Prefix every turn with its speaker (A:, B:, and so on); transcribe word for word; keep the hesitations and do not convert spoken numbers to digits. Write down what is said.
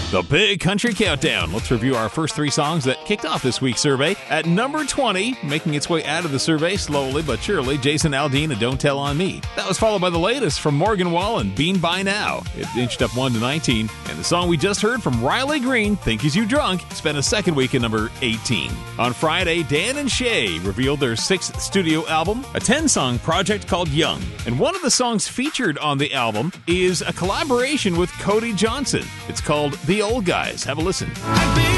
A: The Big Country Countdown. Let's review our first three songs that kicked off this week's survey. At number twenty, making its way out of the survey slowly but surely, Jason Aldean and Don't Tell on Me. That was followed by the latest from Morgan Wallen, Bean by Now. It inched up one to nineteen. And the song we just heard from Riley Green, Think He's You Drunk, spent a second week at number eighteen. On Friday, Dan and Shay revealed their sixth studio album, a ten-song project called Young. And one of the songs featured on the album is a collaboration with Cody Johnson. It's called The Old Guys. Have a listen.